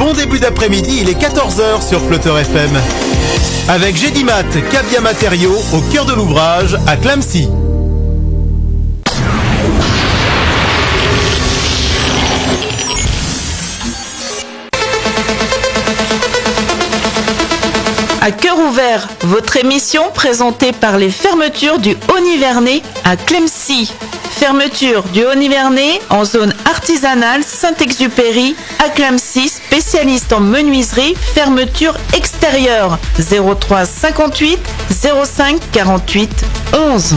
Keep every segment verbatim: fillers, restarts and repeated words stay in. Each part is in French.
Bon début d'après-midi, il est quatorze heures sur Flutter F M. Avec Gédimat, Cabia Matériaux, au cœur de l'ouvrage, à Clamecy. À cœur ouvert, votre émission présentée par les fermetures du Haut-Nivernais à Clamecy. Fermeture du Haut-Nivernais en zone artisanale Saint-Exupéry à Clamecy, spécialiste en menuiserie, fermeture extérieure. zéro trois cinquante-huit zéro cinq quarante-huit onze.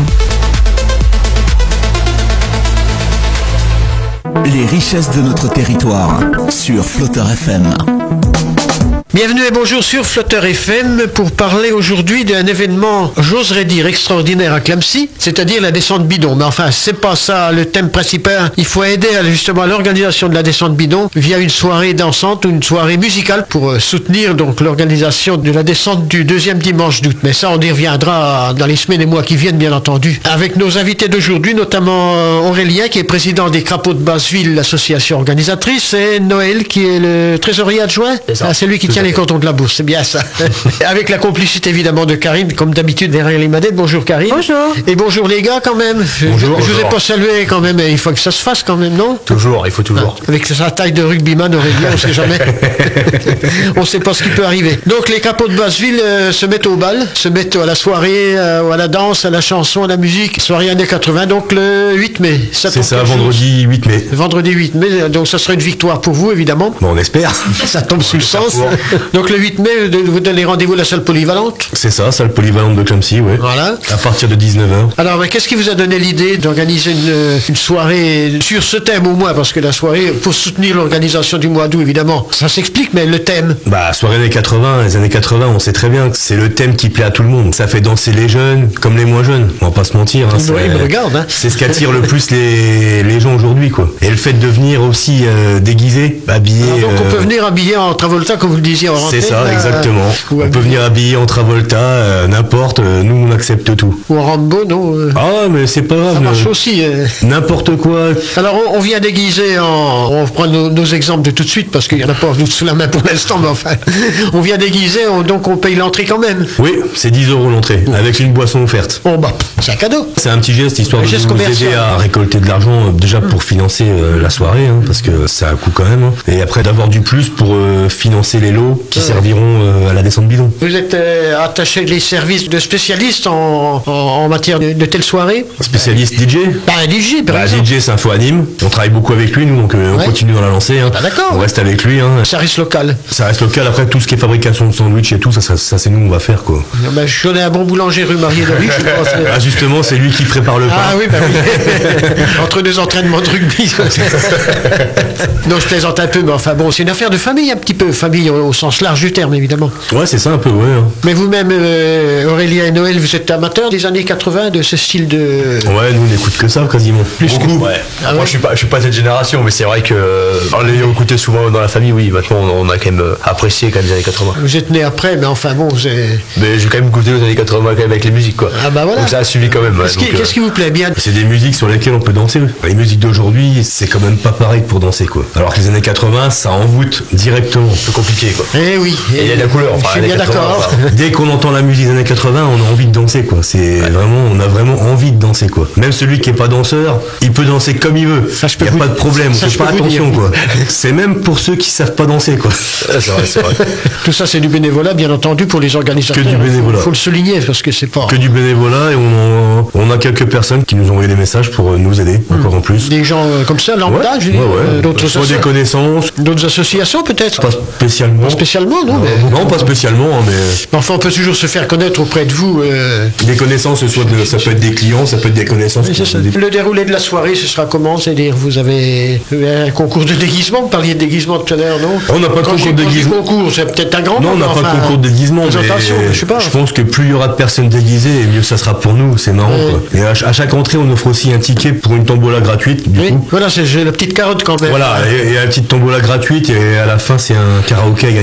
Les richesses de notre territoire sur Flutter F M. Bienvenue et bonjour sur Flutter F M pour parler aujourd'hui d'un événement, j'oserais dire, extraordinaire à Clamecy, c'est-à-dire la descente bidon. Mais enfin, c'est pas ça le thème principal. Il faut aider à, justement à l'organisation de la descente bidon via une soirée dansante ou une soirée musicale pour euh, soutenir donc l'organisation de la descente du deuxième dimanche d'août. Mais ça, on y reviendra dans les semaines et mois qui viennent, bien entendu. Avec nos invités d'aujourd'hui, notamment euh, Aurélien, qui est président des Crapauds de Basseville, l'association organisatrice, et Noël, qui est le trésorier adjoint. C'est ça. Ah, c'est lui qui tient les cantons de la bourse, c'est bien ça. Avec la complicité évidemment de Karine, comme d'habitude derrière les manettes. Bonjour Karine. Bonjour. Et bonjour les gars quand même. Bonjour. Je, je vous ai pas salué quand même, il faut que ça se fasse quand même, non? Toujours, il faut toujours. Ah, avec sa taille de rugbyman, Aurélien, on sait jamais. On sait pas ce qui peut arriver. Donc les Crapauds de Basseville euh, se mettent au bal, se mettent à la soirée, euh, à la danse, à la chanson, à la musique. Soirée années quatre-vingts, donc le huit mai. Ça c'est ça, vendredi huit mai. Vendredi huit mai, donc ça sera une victoire pour vous évidemment. Bon, on espère. Ça tombe sous le sens. Donc le huit mai, vous donnez rendez-vous à la salle polyvalente. C'est ça, salle polyvalente de Clamecy, oui. Voilà. À partir de dix-neuf heures. Alors, mais qu'est-ce qui vous a donné l'idée d'organiser une, une soirée sur ce thème au moins? Parce que la soirée, pour soutenir l'organisation du mois d'août, évidemment, ça s'explique, mais le thème. Bah, soirée années quatre-vingts, les années quatre-vingts, on sait très bien que c'est le thème qui plaît à tout le monde. Ça fait danser les jeunes comme les moins jeunes. On va pas se mentir. Hein, oui, il me regarde. Hein. C'est ce qui attire le plus les, les gens aujourd'hui, quoi. Et le fait de venir aussi euh, déguisé, habillé. Ah, donc, on euh, peut venir habillé en Travolta, comme vous le disiez en rentrée. C'est ça, euh, exactement. On peut venir habillé en Travolta, euh, n'importe, euh, nous on accepte tout. Ou en Rambo, non euh, Ah, mais c'est pas grave. Ça marche euh, aussi. Euh. N'importe quoi. Alors, on, on vient déguiser en... On prend nos, nos exemples de tout de suite, parce qu'il n'y en a pas sous la main pour l'instant, mais enfin, on vient déguiser, on, donc on paye l'entrée quand même. Oui, c'est dix euros l'entrée, Bon. avec une boisson offerte. Bon, bah, c'est un cadeau. C'est un petit geste, histoire Un de geste nous commercial. aider à récolter de l'argent, euh, déjà pour financer euh, la soirée, hein, parce que ça a un coût quand même. Hein. Et après d'avoir du plus pour euh, financer les lots qui Ouais. serviront euh, à la descente bidon. Vous êtes euh, attaché les services de spécialistes en, en, en matière de, de telle soirée? Spécialiste D J. Bah, un D J, par Bah, exemple. D J, c'est Info Anime. On travaille beaucoup avec lui, nous, donc euh, Ouais. on continue dans la lancée. Hein. Bah, d'accord. On reste avec lui. Hein. Ça reste local. Ça reste local. Après, tout ce qui est fabrication de sandwich et tout, ça, ça, ça, c'est nous, on va faire, quoi. Bah, je connais un bon boulanger rue Marie de Riche. je pense. Ah, justement, c'est lui qui prépare le pain. Ah oui, bah oui. Entre deux entraînements de rugby. Non, je plaisante un peu, mais enfin bon, c'est une affaire de famille un petit peu. Famille au, au sens large du terme, évidemment. Ouais, c'est ça un peu, ouais. Hein. Mais vous-même, euh, Aurélien et Noël, vous êtes amateurs des années quatre-vingts, de ce style de... Ouais, nous, on n'écoute que ça, quasiment. Plus que- Beaucoup, ouais. Ah Moi, ouais. je suis pas, je suis pas de cette génération, mais c'est vrai que euh, en l'ayant écouté souvent dans la famille, oui. Maintenant, on, on a quand même euh, apprécié quand même les années quatre-vingts. Vous êtes né après, mais enfin bon, vous avez... Mais j'ai quand même goûté les années quatre-vingts quand même avec les musiques, quoi. Ah bah voilà. Donc ça a suivi quand même. ouais, Qu'est-ce qui, donc, euh, qu'est-ce qui vous plaît bien? C'est des musiques sur lesquelles on peut danser. Les musiques d'aujourd'hui, c'est quand même pas pareil pour danser, quoi. Alors que les années quatre-vingts, ça envoûte directement. c'est compliqué, quoi. Eh oui. Et il y a de la couleur. Je enfin, suis les bien années quatre-vingts, d'accord. enfin, Dès qu'on entend la musique des années quatre-vingts, on a envie de danser, quoi. C'est vraiment, on a vraiment envie de danser, quoi. Même celui qui est pas danseur, il peut danser comme il veut. Ça, je peux Il y a vous- pas de problème. ça, On je fait pas peux vous attention, dire. quoi. C'est même pour ceux qui savent pas danser, quoi. c'est vrai, c'est vrai. Tout ça, c'est du bénévolat, bien entendu, pour les organisateurs. Que du bénévolat. Il faut le souligner, parce que c'est pas... Que du bénévolat et on, on a quelques personnes qui nous ont envoyé des messages pour euh, nous aider, encore en plus. Des gens euh, comme ça, lambda, je veux dire, euh, d'autres, Soit asso- des connaissances, d'autres associations, peut-être? pas spécialement. Pas spécialement, non, mais... Non, pas spécialement, hein, mais Mais enfin, on peut toujours se faire connaître auprès de vous. euh, des connaissances, soit de- ça peut être des clients, ça peut être des connaissances. oui, qui c'est ça. sont des- Le déroulé de la soirée, ce sera comment? C'est-à-dire, vous avez euh, un concours de déguisement? Vous parliez de déguisement tout à l'heure, non? On n'a pas de Quand concours j'ai- de quand je dis déguisement. concours, c'est peut-être un grand Non, on mot, n'a pas enfin, de concours de déguisement, mais présentation, je sais pas. je pense que plus il y aura de personnes déguisées, et mieux ça sera pour nous, c'est marrant. Ouais. Quoi. Et à, ch- à chaque entrée, on offre aussi un ticket pour une tombola gratuite, du Oui, coup. voilà, c'est j'ai la petite carotte quand même. Voilà, et, et une petite tombola gratuite, et à la fin, c'est un karaoké à gagner.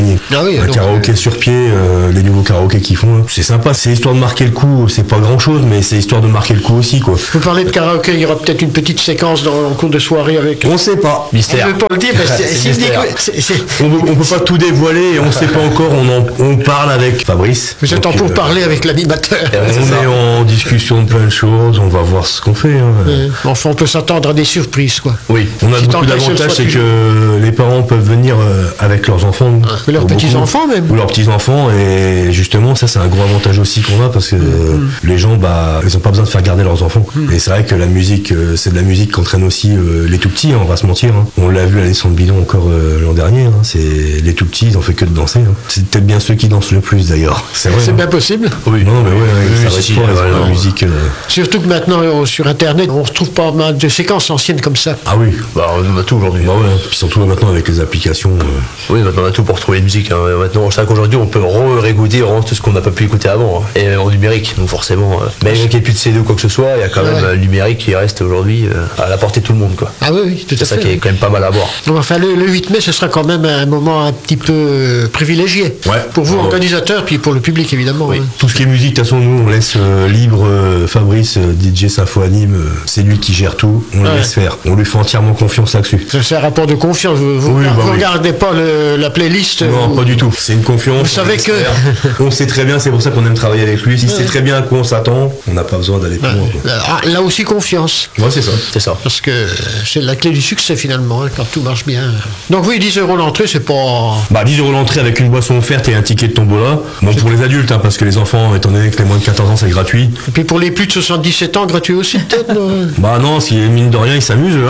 gagner. Ah oui, un donc, karaoké euh, sur pied, euh, les nouveaux karaokés qu'ils font, là, c'est sympa. C'est histoire de marquer le coup. C'est pas grand chose, mais c'est histoire de marquer le coup aussi, quoi. Vous parlez de karaoké, il y aura peut-être une petite séquence dans, en cours de soirée avec. On sait pas. Mystère. On ne veut pas le dire, parce que C'est si je dis mystère. que- c'est- c'est- On, on peut pas tout dévoiler et on sait pas encore. On en, on parle avec Fabrice. Vous êtes en Donc, euh, pourparlers avec l'animateur. Ouais, c'est on ça. est en discussion de plein de choses. On va voir ce qu'on fait. hein. Euh, Enfin, on peut s'attendre à des surprises, quoi. Oui. On a Si tant beaucoup est que ce d'avantages, soit c'est toujours- que les parents peuvent venir euh, avec leurs enfants. Et leurs Beaucoup. petits-enfants, même. Ou leurs petits-enfants. Et justement, ça, c'est un gros avantage aussi qu'on a parce que euh, les gens, bah, ils ont pas besoin de faire garder leurs enfants. Et c'est vrai que la musique, euh, c'est de la musique qu'entraîne aussi euh, les tout petits, hein, on va se mentir. hein. On l'a vu à l'Alessandre Bidon encore euh, l'an dernier. hein. C'est les tout petits, ils ont fait que de danser. hein. C'est peut-être bien ceux qui dansent le plus d'ailleurs. C'est vrai. C'est hein. bien possible. Oui. Non, mais ouais, ouais, Oui, ça si, reste si, fort, ils ouais, ont la non. musique. euh, Surtout que maintenant, euh, sur Internet, on retrouve pas mal de séquences anciennes comme ça. Ah oui. Bah, on a tout aujourd'hui. Bah ouais. Puis surtout maintenant avec les applications. euh, Oui, maintenant on a tout pour trouver une musique. hein. Maintenant, c'est vrai qu'aujourd'hui, on peut re-réécouter vraiment tout ce qu'on n'a pas pu écouter avant. hein. Et en numérique, donc forcément, euh, même qu'il n'y ait plus de C D ou quoi que ce soit, il y a quand Ouais. même euh, le numérique qui reste aujourd'hui euh, à la portée de tout le monde. quoi. Ah oui, oui, tout à C'est ça fait. qui est quand même pas mal à voir. Donc, enfin, le, le huit mai, ce sera quand même un moment un petit peu euh, privilégié. Ouais. Pour vous, Ouais. organisateurs, puis pour le public, évidemment. Oui. hein. Tout ce qui est musique, de toute façon, nous, on laisse euh, libre euh, Fabrice, euh, D J Sympho Anime, euh, c'est lui qui gère tout, on le Ouais. laisse faire. On lui fait entièrement confiance là-dessus. Ça, C'est un rapport de confiance. Vous, vous, Oui, bah vous oui. regardez pas le- la playlist. Non, vous- pas du tout. C'est une confiance. Vous on savez laisse que- faire. On sait très bien, c'est pour ça qu'on aime travailler avec lui. Il sait très bien à quoi on s'attend, on n'a pas besoin d'aller plus loin. quoi. Ah, là aussi, confiance. Ouais, c'est ça. C'est ça. Parce que c'est la clé du succès, finalement, hein, quand tout marche bien. Donc oui, dix euros l'entrée, c'est pas... Bah, dix euros l'entrée avec une boisson offerte et un ticket de tombola. Bon, pour les adultes, hein, parce que les enfants, étant donné que les moins de quatorze ans, c'est gratuit. Et puis pour les plus de soixante-dix-sept ans, gratuit aussi, peut-être non Bah non, si mine de rien, ils s'amusent, eux,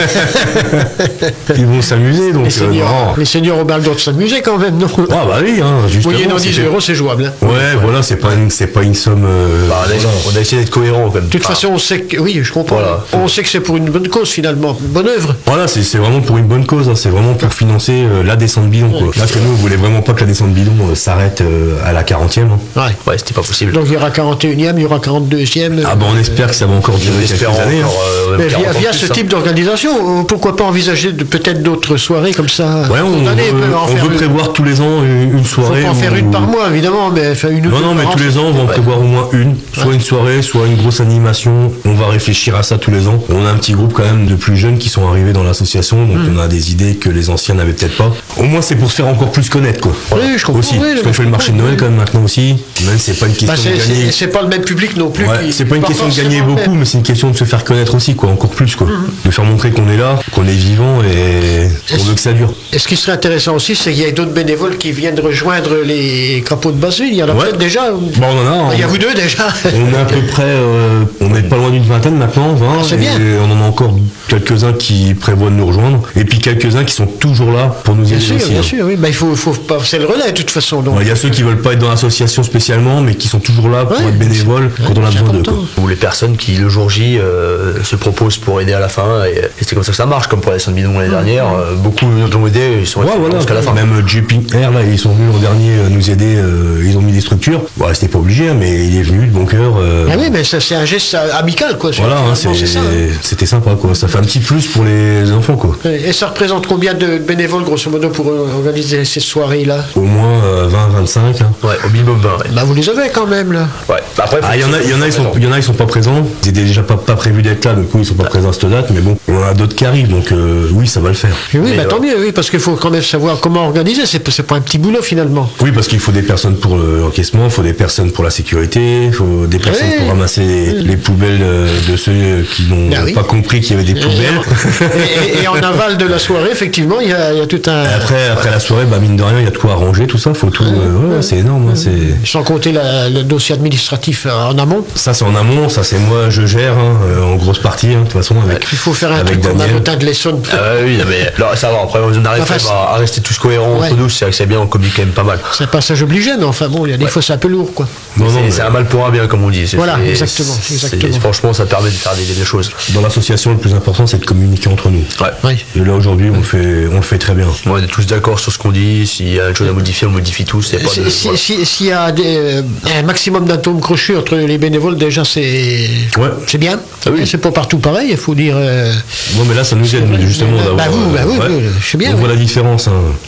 hein. Ils vont s'amuser, donc. les, euh, seniors, non. les seniors ont bien le droit de s'amuser quand même, non Ah bah oui, hein, justement. Moyennant dix c'est- euros, c'est jouable. hein. Ouais, voilà, c'est pas une, c'est pas une somme. euh, Bah, on, a, voilà. on a essayé d'être cohérent quand même. De toute façon, on sait que... Oui, je comprends. Voilà. On sait que c'est pour une bonne cause, finalement. Une bonne œuvre. Voilà, c'est c'est vraiment pour une bonne cause, hein, c'est vraiment pour financer euh, la descente bidon. Quoi. Parce que nous, on voulait vraiment pas que la descente bidon euh, s'arrête euh, à la quarantième. hein. Ouais. Ouais, c'était pas possible. Donc il y aura quarante et unième, il y aura quarante-deuxième. Ah bah on espère que ça va encore durer On quelques espère années. hein. encore, euh, Mais quarante via, ans via plus, ce hein. type d'organisation, euh, pourquoi pas envisager de- peut-être d'autres soirées comme ça Ouais, on, Une année, veut, peut en on faire veut une. prévoir tous les ans une, une Faut soirée. pas en faire où- une par mois, évidemment, mais enfin une ou Non, deux non, mais par an, tous les ans, on va en Ouais. prévoir au moins une. Soit une soirée, soit une grosse animation. On va réfléchir à ça tous les ans. On a un petit groupe quand même de plus jeunes qui sont arrivés dans l'association, donc Hmm. on a des idées que les anciens n'avaient peut-être pas. Au moins, c'est pour se faire encore plus connaître, quoi. Oui, je comprends, Aussi, oui, parce mais qu'on je fait le marché de comprends, Noël oui. quand même maintenant aussi. Même c'est pas une question Bah, c'est- de c'est gagner. c'est pas le même public non plus. Ouais, qui- c'est pas une question de gagner forcément beaucoup, le même. mais c'est une question de se faire connaître aussi, quoi, encore plus, quoi. De faire montrer qu'on est là, qu'on est vivant et qu'on veut que ça dure. Et ce qui serait intéressant aussi, c'est qu'il y ait d'autres bénévoles qui viennent rejoindre les crapauds de Basseville. Il y en a Ouais. peut-être déjà. ou- Bon, on en a. Il y a on- vous deux déjà. On est à peu près, euh, on n'est pas loin d'une vingtaine maintenant, vingt, Ah, c'est et bien. on en a encore quelques-uns qui prévoient de nous rejoindre, et puis quelques-uns qui sont toujours là pour nous aider Bien sûr, aussi. bien hein. sûr, oui. Bah, il faut, faut passer le relais de toute façon. Donc. Il y a ceux qui veulent pas être dans l'association spécialement, mais qui sont toujours là pour Ouais, être bénévoles c'est- quand on a c'est besoin d'eux. important. quoi. Ou les personnes qui le jour J euh, se proposent pour aider à la fin et, et c'est comme ça que ça marche comme pour la Sainte Bidon l'année dernière euh, beaucoup nous ont aidé ils sont Ouais, restés voilà, jusqu'à la fin. même euh, Jumping Air, là, ils sont venus l'an dernier euh, nous aider, euh, ils ont mis des structures. Bon, c'était pas obligé, hein, mais il est venu de bon cœur. euh, Ah oui, mais ça, c'est un geste amical, quoi. Voilà, hein, Finalement, c'est- c'est ça. hein. c'était sympa, quoi. Ça fait un petit plus pour les enfants, quoi. Et ça représente combien de bénévoles, grosso modo, pour euh, organiser ces soirées-là Au moins euh, vingt à vingt-cinq. Hein. Ouais, au minimum vingt. Ouais. Bah, vous les avez quand même, là. Ouais. Bah, après, faut- Ah, il y en a, il y en a, ils sont, il y en a, ils sont pas présents. Ils étaient déjà pas, pas prévus d'être là, du coup, ils sont pas présents à cette date. Mais bon, on en a d'autres qui arrivent, donc euh, oui, ça va le faire. Et oui, Mais, bah, euh, tant mieux, oui, parce qu'il faut quand même savoir comment organiser. C'est c'est pas un petit boulot, finalement. Oui, parce qu'il faut des personnes pour euh, l'encaissement, il faut des personnes pour la sécurité, il faut des personnes Oui. pour ramasser les, les poubelles euh, de ceux qui n'ont Ah oui. pas compris qu'il y avait des poubelles. Et, et- et en aval de la soirée, effectivement, il y a, il y a tout un. Après, après la soirée, bah, mine de rien, il y a de quoi arranger, tout ça, faut tout. euh, ouais, c'est énorme. hein, c'est... Sans compter la- le dossier administratif euh, en amont. Ça, c'est en amont, ça, c'est moi, je gère, hein, euh, en grosse partie, hein, de toute façon, avec, Il faut faire un avec truc comme un Daniel. lotin de l'Essonne. Ah ouais, oui, non, mais là, ça va. Après, on arrive Enfin, quand même à, à rester tous cohérents Ouais. entre nous. C'est vrai que c'est bien, on communique quand même pas mal. C'est un passage obligé, mais enfin bon, il y a des fois c'est un peu lourd, quoi. Non, non, C'est mais c'est un mal pour un bien, comme on dit. C'est- Voilà, c'est- exactement, c'est- exactement. Franchement, ça permet de faire des, des choses. dans l'association, le plus important, c'est de communiquer entre nous. Ouais. Oui. Et là, aujourd'hui, on, le fait, on le fait très bien. On est tous d'accord sur ce qu'on dit. S'il y a une chose à modifier, on modifie tous. Il y a pas de- Si- si- voilà. si- S'il y a des, euh, un maximum d'atomes crochus entre les bénévoles, déjà c'est Ouais. c'est bien. Ah oui. C'est pas partout pareil, il faut dire. euh, Non, mais là, ça nous aide, justement, Bah, d'avoir. vous, bah oui, ouais. oui, je sais bien, On voit oui. la différence. hein. Puis dès qu'il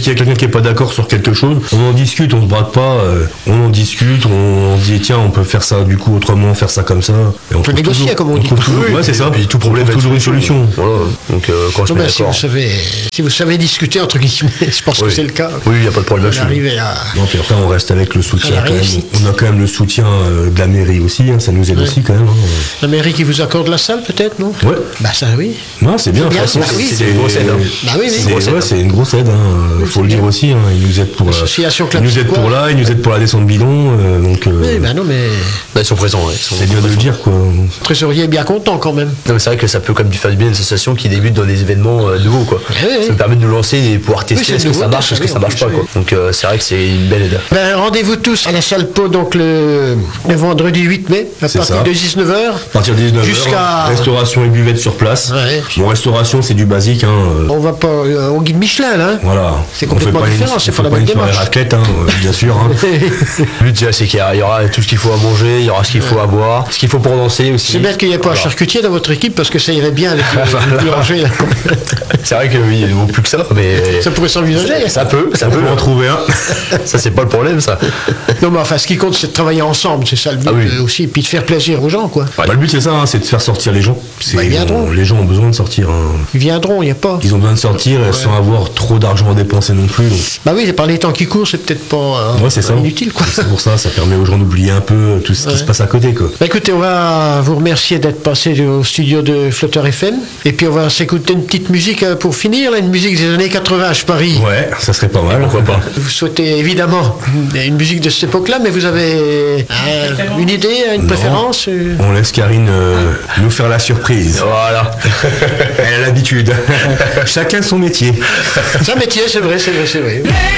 qu'il y a quelqu'un qui est pas d'accord sur quelque chose, on en discute, on se brade pas, euh, on en discute, on, on se dit tiens, on peut faire ça du coup autrement, faire ça comme ça. Et on peut négocier, toujours, comme on dit. trouve toujours- Oui, ouais, c'est et ça. puis tout problème on trouve a toujours une solution. Voilà. Donc euh, quand je Non, mets ben, si, vous d'accord. savez, si vous savez discuter, entre guillemets, je pense que Oui. c'est le cas. Oui, il n'y a pas de problème On là-dessus. arrive à... Non, puis après on reste avec le soutien À la quand même. réussite. On a quand même le soutien euh, de la mairie aussi, hein, ça nous aide Ouais. aussi quand même. hein. La mairie qui vous accorde la salle, peut-être, non? Ouais. Bah ça, oui. Non, c'est bien. C'est bien, de toute façon, bah oui, c'est une grosse aide, hein. Bah oui, oui. C'est grosse aide, ouais, hein. c'est une grosse aide. Il faut c'est le dire bien. aussi. Hein, ils nous aident pour. euh, L'association ils nous aident Clapsicois. pour là, ils nous aident pour la descente bidon. euh, donc. euh, Oui, bah non, mais Là, ils sont présents. Ouais. Ils sont- c'est bien de le dire quoi. le trésorier est bien content quand même. Non, mais c'est vrai que ça peut quand même faire du bien une association qui débute dans des événements euh, nouveaux quoi. oui, oui. Ça me permet de nous lancer et de pouvoir tester c'est est-ce que nouveau, ça marche, est-ce que oui, ça en marche plus, pas quoi. oui. Donc euh, c'est vrai que c'est une belle aide. Ben, rendez-vous tous à la salle Pau, donc le, le vendredi huit mai, à C'est partir ça. de dix-neuf heures. À partir de dix-neuf heures, Jusqu'à- restauration et buvette sur place. Ouais. Bon, restauration, c'est du basique. Hein, euh, On va pas euh, au guide Michelin, là. hein. Voilà. C'est On fait complètement pas une- différent, on c'est fait pas la pas même une soirée démarche. raclette, hein, euh, bien sûr. hein. Le but déjà, c'est qu'il y, a- il y aura tout ce qu'il faut à manger, il y aura ce qu'il faut à boire, ce qu'il faut pour danser aussi. C'est bête qu'il n'y ait pas un Voilà. charcutier dans votre équipe parce que ça irait bien avec le, le boulanger, là. C'est vrai que oui, il ne vaut plus que ça, mais Ça pourrait s'envisager. ça peut, ça On peut peut en trouver un. Ça c'est pas le problème ça. Non, mais enfin, ce qui compte, c'est de travailler ensemble, c'est ça le but Ah oui. euh, aussi, et puis de faire plaisir aux gens, quoi. Bah, le but c'est ça, hein, c'est de faire sortir les gens. C'est- Bah, ils viendront. les gens ont besoin de sortir. hein. Ils viendront, il n'y a pas. Ils ont besoin de sortir euh, sans avoir trop d'argent à dépenser non plus. donc. Bah oui, par les temps qui courent, c'est peut-être pas euh, Ouais, c'est ça. inutile, quoi. C'est pour ça, ça permet aux gens d'oublier un peu tout ce qui Ouais. se passe à côté. Quoi. Bah, écoutez, on va vous remercier d'être passé au studio de Flutter F M. Et puis on va s'écouter une petite musique euh, pour finir, là, une musique des années quatre-vingts, je parie. Ouais, ça serait pas mal. Pourquoi pas. Vous souhaitez évidemment une musique de cette époque-là, mais vous avez euh, une idée, une Non. préférence euh On laisse Karine euh, nous faire la surprise. Voilà. Elle a l'habitude. Chacun son métier. C'est un métier, c'est vrai, c'est vrai, c'est vrai. Let